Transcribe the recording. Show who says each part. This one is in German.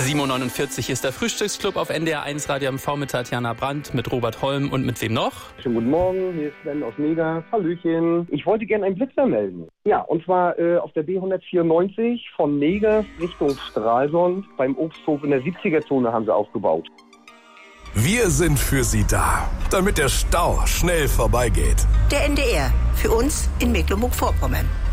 Speaker 1: 7.49 Uhr ist der Frühstücksclub auf NDR 1 Radio MV mit Tatjana Brandt, mit Robert Holm und mit wem noch?
Speaker 2: Schönen guten Morgen, hier ist Sven aus Mega. Hallöchen. Ich wollte gerne einen Blitzer melden. Ja, und zwar auf der B194 von Mega Richtung Stralsund. Beim Obsthof in der 70er-Zone haben sie aufgebaut.
Speaker 3: Wir sind für Sie da, damit der Stau schnell vorbeigeht.
Speaker 4: Der NDR, für uns in Mecklenburg-Vorpommern.